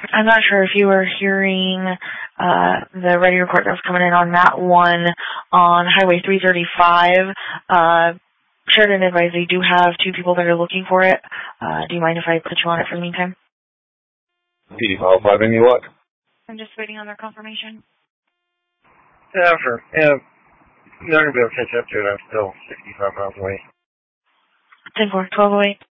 I'm not sure if you were hearing the ready report that was coming in on that one on Highway 335. Sheridan advised they do have 2 people that are looking for it. Do you mind if I put you on it for the meantime? PD 505, any luck? I'm just waiting on their confirmation. Yeah, sure. Yeah, you're not going to be able to catch up to it. I'm still 65 miles away. 10-4, 1208.